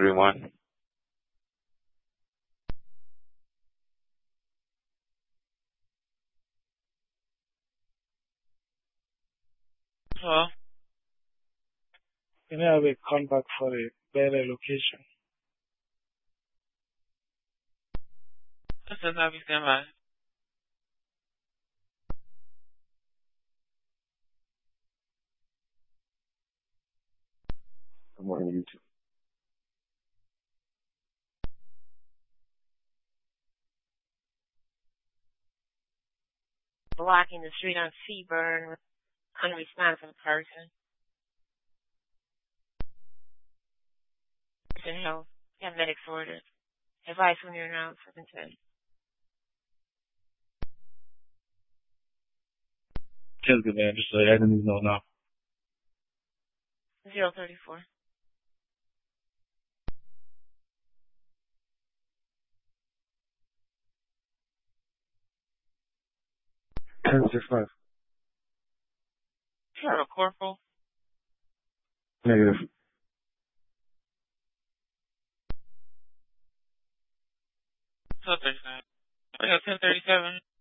1031. Hello? Can I have a callback for a better location? This is Happy Standby. Good morning, YouTube. Blocking the street on Seaburn, unresponsive person. Person health, got medics ordered. Advice when you're around 710. Just good, man. Just so I didn't know now. 034. $1065. Sure, a corporal. Negative. So 35. I got 1037.